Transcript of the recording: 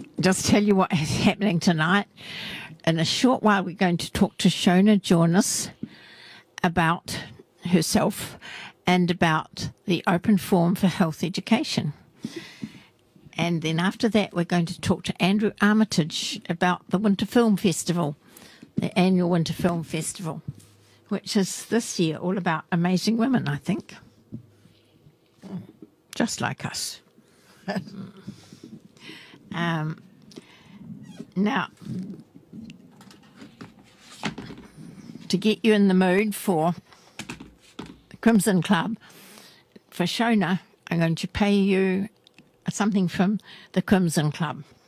just tell you what is happening tonight. In a short while, we're going to talk to Shona Jonas about herself and about the Open Forum for Health Education. And then after that, we're going to talk to Andrew Armitage about the Winter Film Festival, the annual Winter Film Festival, which is this year all about amazing women, I think. Just like us. Now, to get you in the mood for the Crimson Club, for Shona, I'm going to pay you something from the Crimson Club.